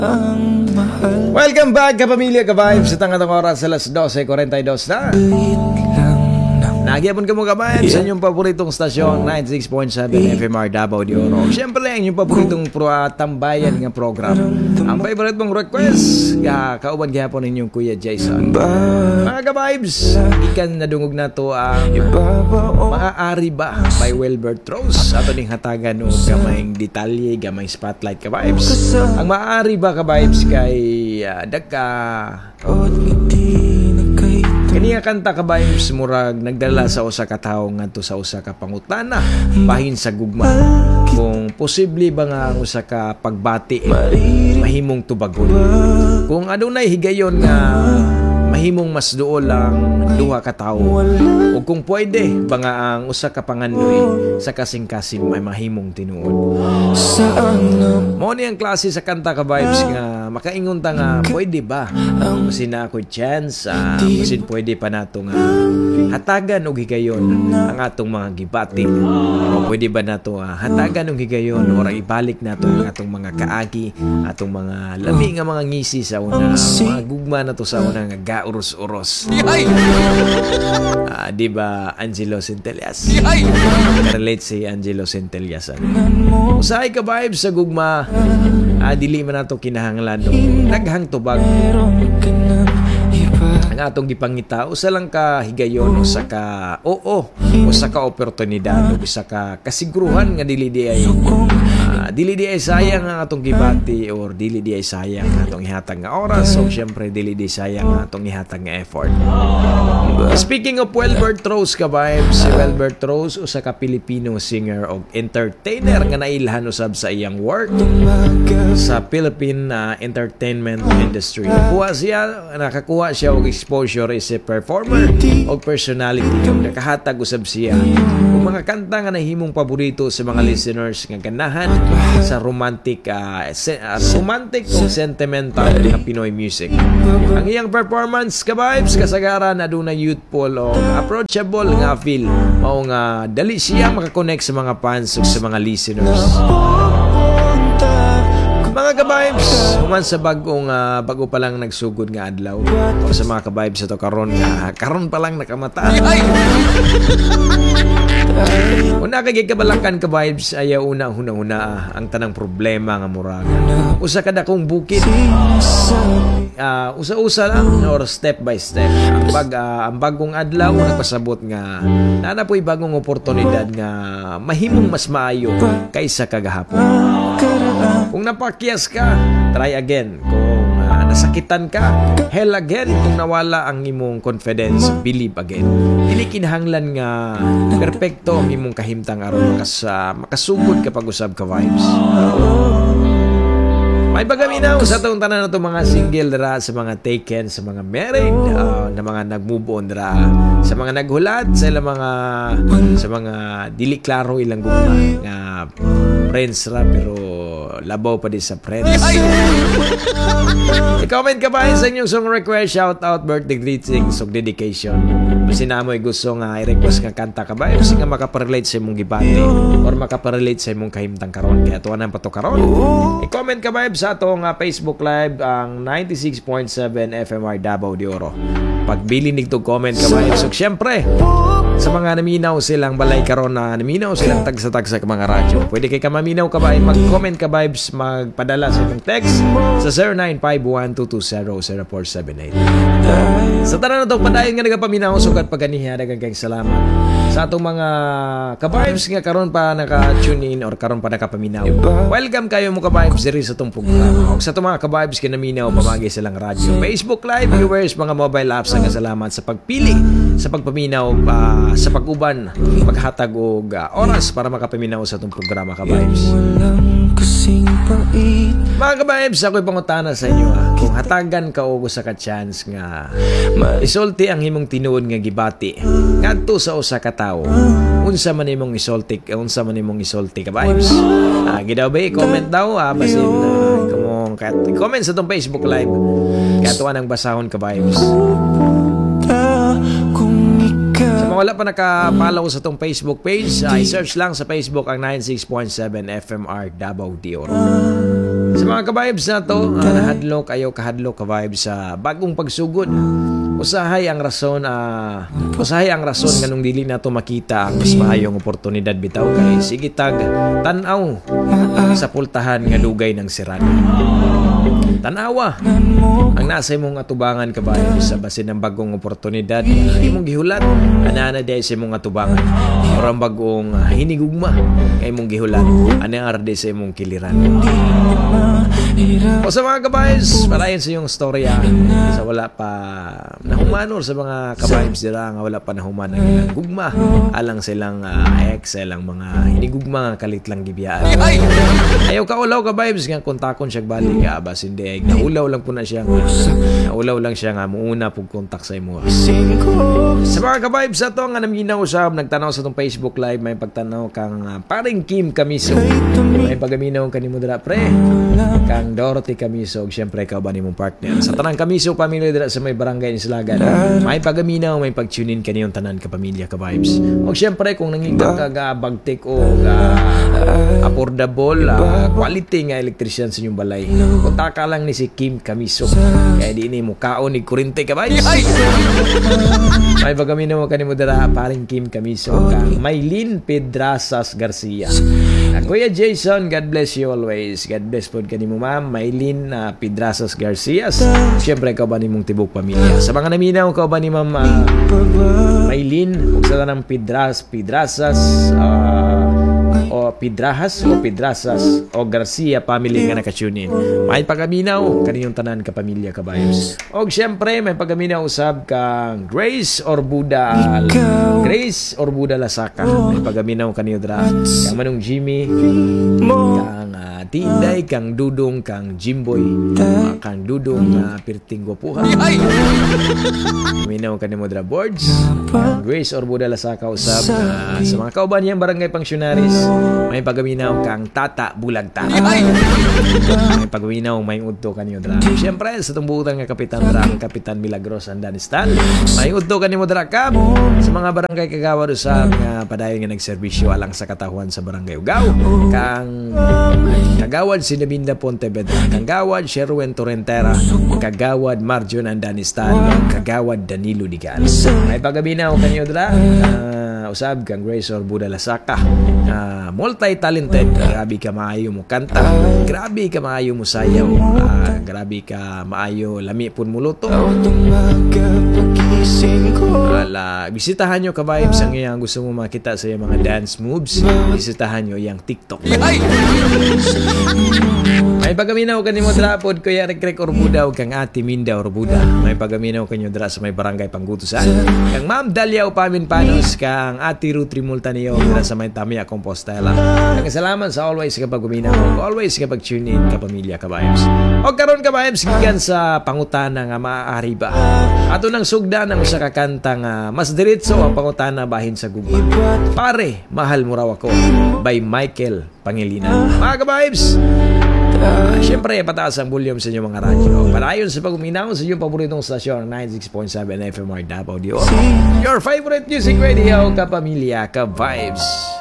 Welcome back kapamilya ka-vibes. Sa tangatang oras sa alas 12:42 na. Nagyapon ka mo kabayan sa inyong paboritong stasyon 96.7 FMR Davao de Oro. Siyempre ang inyong paboritong tambayan nga program. Ang favorite mong request kauban gyapon ninyong Kuya Jason. Mga ka-vibes, ikan nadungog na to ang Maaari Ba by Wilbert Rose. Ato ning hatagan o gamayng detalye, gamayng spotlight ka-vibes. Ang Maaari Ba ka-vibes kay kaniya kanta ka-vibes murag nagdala sa usa ka tawo ngadto sa usa ka pangutana bahin sa gugma kung posible ba nga ang usa ka pagbati mahimong tubagon kung adunay higayon nga mahimong mas duol ang duha ka tawo o kung pwede ba nga ang usa ka panganoy sa kasing-kasing may mahimong tinuod. Mo ni ang klase sa kanta ka-vibes nga makaingon ta nga pwede ba masin na ako chance masin pwede pa nato nga hatagan og higayon ang atong mga gibati o pwede ba nato hatagan og higayon o ibalik nato ang atong mga kaagi atong mga lami nga mga ngisi sa una mga gugma nato sa una nga uros-uros. Di ba Angelo Centellas? Relate si Angelo Centellas. Usahay ka vibes sa gugma, dili man nato kinahanglan naghang tubag. Ang atong gipangita usa lang ka higayon usa ka usa ka oportunidad usa ka kasiguruhan nga dili di ay sayang ang atong gibati or dili di ay sayang ang atong ihatag nga oras so syempre dili di sayang ang atong ihatag nga effort. Speaking of Wilbert Rose ka-vibes, si Wilbert Rose usa ka Filipino singer o entertainer nga nailhan usab sa iyang work sa Philippine entertainment industry. Nakakuha siya og exposure as a performer o personality. Nakahatag usab siya og mga kanta nga nahimong paborito sa mga listeners nga ganahan sa romantic o sentimental nga Pinoy music. Ang iyang performance ka-vibes kasagaran adunay youthful o approachable nga feel mao nga dali siya makakonect sa mga fans ug sa mga listeners. Mga ka-vibes, human sa bago pa lang nagsugod nga adlaw o sa mga ka-vibes ito karon pa lang nakamata. Una kay kabalakan ka-vibes ayaw una ang tanang problema nga murag. Usa kada kong bukid. Usa-usa lang or step by step. Ang bagong adlaw nagpasabot nga nana po'y bagong oportunidad nga mahimong mas maayo kaysa kagahapon. Kung napakyas ka, try again. Kung nasakitan ka, hell again. Kung nawala ang imong confidence, believe again. Dili kinahanglan nga perpekto ang imong kahimtang aron makasugod kapag usab ka vibes. May bagaminaw sa itong tanan na itong mga single dra, sa mga taken, sa mga married, na mga nag-move on dra, sa mga naghulat, sa mga dili klaro ilang gugma nga friends ra pero labaw pa din sa friends. I-comment ka ba sa inyong song request, shout out, birthday greetings ug dedication. Basin na mo gusto nga i-request nga kanta ka ba kasi nga makaparelate sa imong gibati or makaparelate sa imong kahimtang karon kaya tuwa nang pato karon. I-comment ka ba sa atong Facebook Live ang 96.7 FMR Davao de Oro. Pagbili nigtog comment ka ba so syempre sa mga naminaw silang balay karon na naminaw silang tagsa-tagsa ka mga radyo. Pwede kay ka maminaw ka ba mag-comment ka vibes magpadala sa imong text sa 0951-220-0478. Sa tanan na to padayon nga nagapaminaw sugat paganiha daghang kayong salamat sa atong mga ka-vibes nga karon pa naka-tune in or karon pa nakapaminaw. Welcome kayo mo ka-vibes diri sa tong programa. Og sa atong mga ka-vibes kinaminaw pamagi silang radyo. Facebook Live viewers, mga mobile apps nga salamat sa pagpili sa pagpaminaw sa pag-uban paghatag og oras para makapaminaw sa atong programa ka-vibes. Mga ka-vibes, ako'y pangutana sa inyo kung hatagan ka og usa ka chance nga isulti ang himong tinuod nga gibati ngadto sa usa ka tawo unsa man imong isulti ka-vibes. Gidaw ba i-comment daw basin comment sa tong Facebook Live kaya tuwa nang basahon ka-vibes. Sa mga wala pa nakapollow sa tong Facebook page, i-search lang sa Facebook ang 96.7 FMR Davao de Oro. Sa mga ka-vibes na to, nahadlok, ayaw kahadlok ka-vibes sa bagong pagsugod. Usahay ang rason nganong dili na to makita ang mas maayong oportunidad bitaw kay sige tag tan-aw sa pultahan nga dugay ng sirana. Tanawa ang nasa imong atubangan kabayo sa basin ng bagong oportunidad imong gihulat ana day sa imong atubangan or ang bagong hinigugma kay imong gihulat ana day sa imong kiliran. O sa mga kabayos, palayan sa iyong storya sa wala pa nahuman or sa mga kabayos dira nga wala pa nahuman ang gugma alang silang ex silang mga hinigugma nga kalit lang gibiyaan. Ayaw ka ulaw kabayos nga kontakon siya balik bas hindi naulaw lang po na siya nga muuna pug kontak sa imo. Sa mga ka-vibes sa to nga naminaw usab nagtanaw sa tong Facebook live may pagtanaw kang paring Kim Camiso. May pagaminaw kanimo dira pre. Kang Dorothy Camiso ug syempre ka ba nimong partner. Sa tanang Camiso pamilya dira sa may barangay Islagan. May pagaminaw may pag-tune in kaniyong tanan ka pamilya ka-vibes. Ug syempre kung nangigda ka ga bagtik o affordable quality nga electrician sa inyong balay. Kontaka lang ni si Kim Camiso. Kaya di ni mo kaon ni kurente ka ba? May pagaminaw kanimo dira paring Kim Camiso kang Maylin Pedrasas Garcia. Kuya Jason, God bless you always. God bless po kanimo ma'am Maylin Pedrasas Garcia. Siyempre ka ba nimong tibok pamilya. Sa mga naminaw ka ba ni ma'am Maylin ug sa tanang Pedrasas o Pedrasas o Garcia family nga naka-tune in. May pagaminaw kaninyong tanan ka pamilya kabayos. Og syempre may pagaminaw usab kang Grace Orbuda Lasaka. May pagaminaw kanyo dra kang Manong Jimmy, kang Tinday, kang Dudong, kang Jimboy, kang Dudong Pirting Guapuha. Minaw kanimo dra boards. Grace Orbuda Lasaka usab sa mga kauban niyang barangay Pangsionaris. May pagaminaw kang Tata Bulagta. May pagaminaw may udto kanyo dra. Siyempre sa tumbutan nga kapitan dra, Kapitan Milagros Andanistan. May udto kanimo dra kap sa mga barangay kagawad usab nga padayon nga nagserbisyo alang sa katahuan sa barangay Ugao. Kang kagawad Sinabinda Pontevedra, kagawad Sherwin Torrentera, kagawad Marjon Andanistan, kagawad Danilo Digan. May pagaminaw kanyo dra usab kang Grace Orbuda Lasaka. Multi-talented, grabe ka maayo mo kanta, grabe ka maayo mo sayaw, grabe ka maayo lami pun muluto. Bisitahan nyo ka-vibes ang iyang gusto mo makita sa iyang mga dance moves. Bisitahan nyo iyang TikTok. May pagaminaw kanimo dra pod Kuya Rikrek Orbuda ug kang Ate Minda Orbuda. May pagaminaw kanyo dra sa may barangay Panggutusan. Kang Ma'am Dalia Upamin Panos, kang Ate Ruth Trimultanio dra sa may Tamia Compostela. Kang salamat sa always ka pagaminaw, always ka pag-tune in ka pamilya ka-vibes. Og karon ka-vibes gikan sa pangutana nga maaari ba ato nang sugda ng usa ka kanta nga mas diretso ang pangutana bahin sa gugma. Pare, mahal mo raw ako by Michael Pangilinan. Mga ka-vibes, siyempre, pataas ang volume sa inyong mga radyo. Palayon sa pag-uminaw sa inyong paboritong stasyon, 96.7 FMR Davao de Oro. Your favorite music radio, kapamilya, ka-vibes.